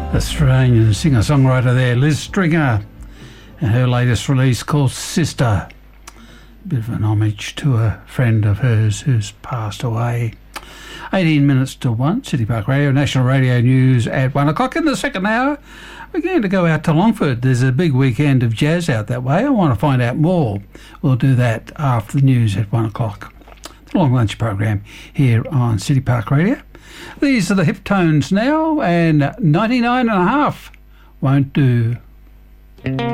Australian singer-songwriter there, Liz Stringer, and her latest release called Sister. A bit of an homage to a friend of hers who's passed away. 18 minutes to 1, City Park Radio, National Radio News at 1 o'clock. In the second hour, we're going to go out to Longford. There's a big weekend of jazz out that way. I want to find out more. We'll do that after the news at 1 o'clock. The Long Lunch program here on City Park Radio. These are the hip tones now, and 99.5 won't do.